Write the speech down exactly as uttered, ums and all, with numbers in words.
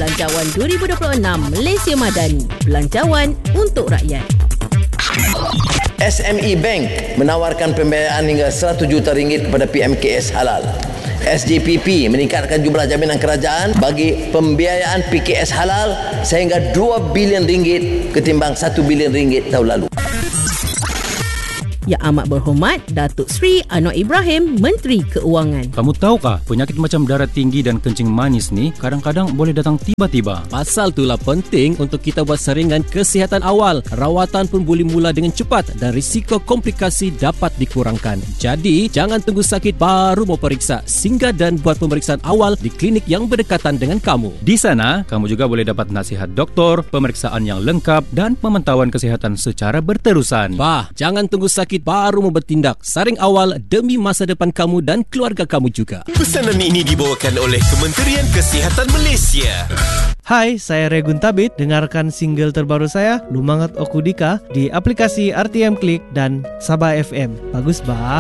Belanjawan dua ribu dua puluh enam Malaysia Madani. Belanjawan untuk rakyat. S M E Bank menawarkan pembiayaan hingga seratus juta ringgit kepada P M K S Halal. S J P P meningkatkan jumlah jaminan kerajaan bagi pembiayaan P K S Halal sehingga dua bilion ringgit ketimbang satu bilion ringgit tahun lalu. Yang amat berhormat Datuk Seri Anwar Ibrahim, Menteri Keuangan. Kamu tahukah penyakit macam darah tinggi dan kencing manis ni kadang-kadang boleh datang tiba-tiba. Pasal itulah penting untuk kita buat saringan kesihatan awal. Rawatan pun boleh mula dengan cepat dan risiko komplikasi dapat dikurangkan. Jadi, jangan tunggu sakit baru mau periksa. Singgah dan buat pemeriksaan awal di klinik yang berdekatan dengan kamu. Di sana, kamu juga boleh dapat nasihat doktor, pemeriksaan yang lengkap dan pemantauan kesihatan secara berterusan. Bah, jangan tunggu sakit baru mau bertindak. Saring awal demi masa depan kamu dan keluarga kamu juga. Pesanan ini dibawakan oleh Kementerian Kesihatan Malaysia. Hai, saya Regun Tabit. Dengarkan single terbaru saya, Lumangat Okudika, di aplikasi R T M Klik dan Sabah F M. Bagus, bah.